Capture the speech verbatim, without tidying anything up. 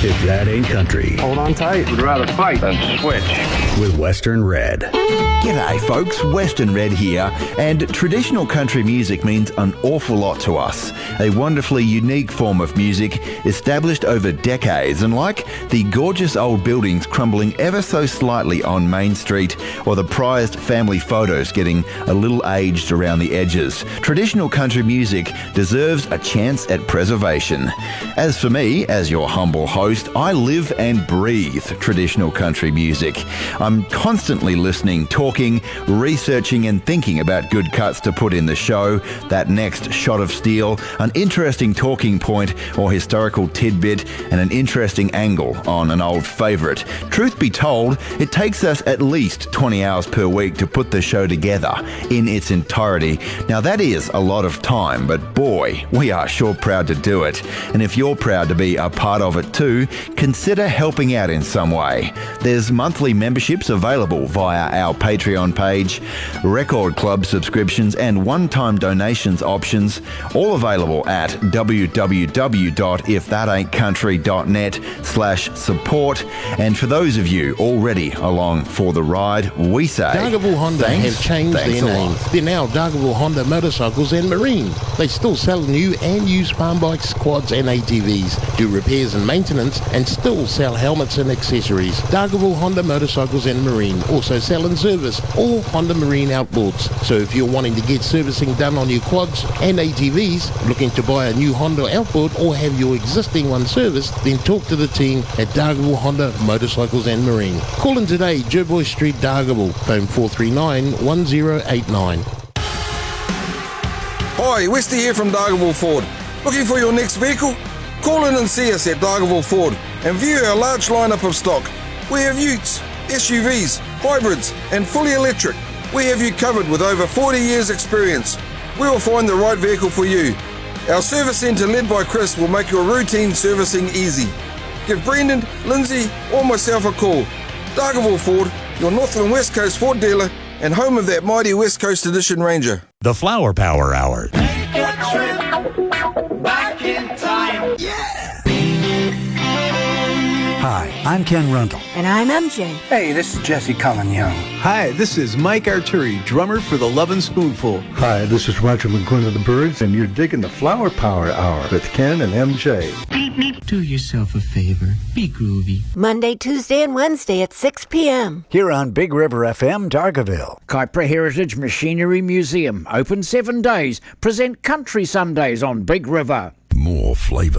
If That Ain't Country. Hold on tight. Would rather fight than switch. With Western Red. G'day folks, Western Red here, and traditional country music means an awful lot to us. A wonderfully unique form of music established over decades, and like the gorgeous old buildings crumbling ever so slightly on Main Street, or the prized family photos getting a little aged around the edges, traditional country music deserves a chance at preservation. As for me, as your humble host, I live and breathe traditional country music. I'm constantly listening, talking, researching and thinking about good cuts to put in the show, that next shot of steel, an interesting talking point or historical tidbit, and an interesting angle on an old favourite. Truth be told, it takes us at least twenty hours per week to put the show together in its entirety. Now that is a lot of time, but boy, we are sure proud to do it. And if you're proud to be a part of it too, consider helping out in some way. There's monthly memberships available via our Patreon page, Record Club subscriptions and one-time donations options, all available at www.ifthataintcountry.net slash support. And for those of you already along for the ride, we say Dargaville Honda thanks, have changed thanks their a name. lot. They're now Dargaville Honda Motorcycles and Marine. They still sell new and used farm bikes, quads and A T Vs, do repairs and maintenance, and still sell helmets and accessories. Dargaville Honda Motorcycles and Marine also sell and service all Honda Marine outboards. So if you're wanting to get servicing done on your quads and A T Vs, looking to buy a new Honda outboard or have your existing one serviced, then talk to the team at Dargaville Honda Motorcycles and Marine. Call in today, Jerboy Street, Dargaville, phone four three nine, one zero eight nine. Hi, Westy here from Dargaville Ford. Looking for your next vehicle? Call in and see us at Dargaville Ford and view our large lineup of stock. We have utes, S U Vs, hybrids and fully electric. We have you covered with over forty years experience. We will find the right vehicle for you. Our service centre led by Chris will make your routine servicing easy. Give Brendan, Lindsay or myself a call. Dargaville Ford, your North and West Coast Ford dealer and home of that mighty West Coast Edition Ranger. The Flower Power Hour. Take a trip back in time. Yeah! Hi, I'm Ken Rundle. And I'm M J. Hey, this is Jesse Cullen Young. Hi, this is Mike Arturi, drummer for the Lovin' Spoonful. Hi, this is Roger McGuinn of the Byrds, and you're digging the Flower Power Hour with Ken and M J. Do yourself a favor. Be groovy. Monday, Tuesday, and Wednesday at six p.m. Here on Big River F M, Dargaville. Kaipara Heritage Machinery Museum, open seven days. Present Country Sundays on Big River. More flavour.